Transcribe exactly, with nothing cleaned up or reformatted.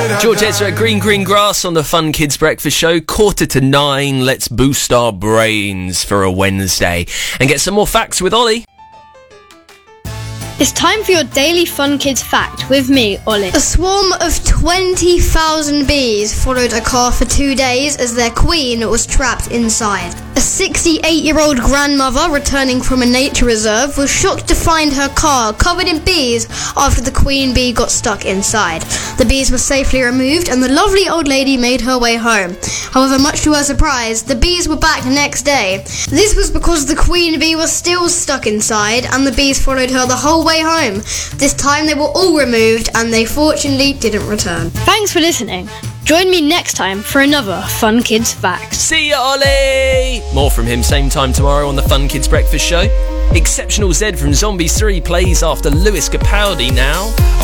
George Ezra, Green Green Grass on the Fun Kids Breakfast Show. Quarter to nine. Let's boost our brains for a Wednesday and get some more facts with Ollie. It's time for your daily Fun Kids fact with me, Ollie. A swarm of twenty thousand bees followed a car for two days as their queen was trapped inside. A sixty-eight-year-old grandmother returning from a nature reserve was shocked to find her car covered in bees after the queen bee got stuck inside. The bees were safely removed and the lovely old lady made her way home. However, much to her surprise, the bees were back next day. This was because the queen bee was still stuck inside and the bees followed her the whole way home. This time they were all removed and they fortunately didn't return. Thanks for listening. Join me next time for another Fun Kids fact. See ya, Ollie! More from him same time tomorrow on the Fun Kids Breakfast Show. Exceptional Zed from Zombies three plays after Lewis Capaldi now.